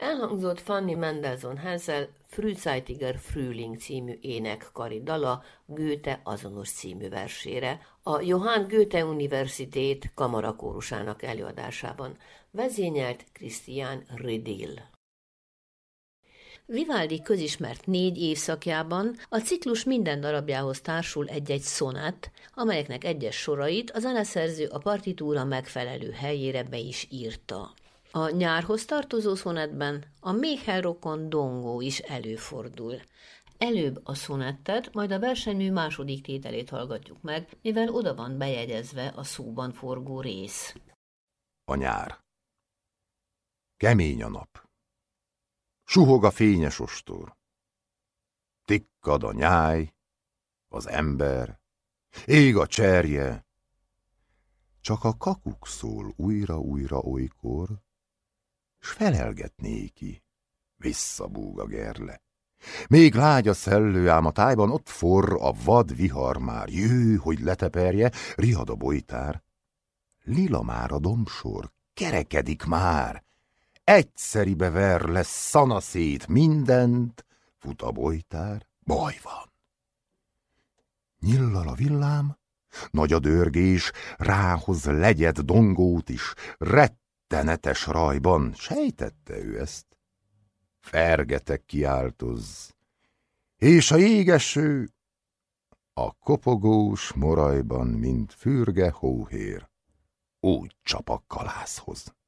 Elhangzott Fanny Mendelssohn Hansel Frühzeitiger Frühling című énekkari dala Goethe azonos című versére, a Johann Goethe Universität kamarakórusának előadásában. Vezényelt Christian Rydell. Vivaldi közismert 4 évszakjában a ciklus minden darabjához társul egy-egy szonett, amelyeknek egyes sorait a zeneszerző a partitúra megfelelő helyére be is írta. A nyárhoz tartozó szonettben a méhel-rokon dongó is előfordul. Előbb a szonettet, majd a versenymű második tételét hallgatjuk meg, mivel oda van bejegyezve a szóban forgó rész. A nyár. Kemény a nap. Suhog a fényes ostor. Tikkad a nyáj, az ember, ég a cserje. Csak a kakuk szól újra-újra olykor, s felelget néki, visszabúg a gerle. Még lágy a szellő, ám a tájban ott forr a vad vihar már, jő, hogy leteperje, riad a bojtár. Lila már a dombsor, kerekedik már, egyszeribe ver lesz szanaszét mindent, fut a bojtár, baj van. Nyillal a villám, nagy a dörgés, rához legyed dongót is, rettenetes rajban, sejtette ő ezt. Fergetek kiáltoz, és a jégeső a kopogós morajban, mint fürge hóhér, úgy csap a kalászhoz.